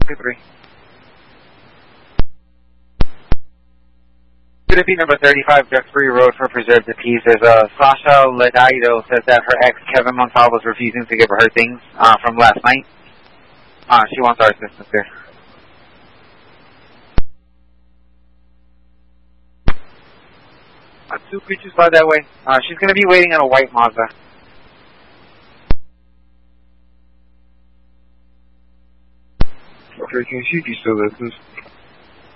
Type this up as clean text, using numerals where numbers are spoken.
2-3. Could it be number 35, Duxbury Road for Preserve the Peace? There's Sasha Ledaido says that her ex, Kevin Montalvo, was refusing to give her things from last night. She wants our assistance there. Two creatures by that way. She's going to be waiting on a white Mazda. Okay, can she be still there, please?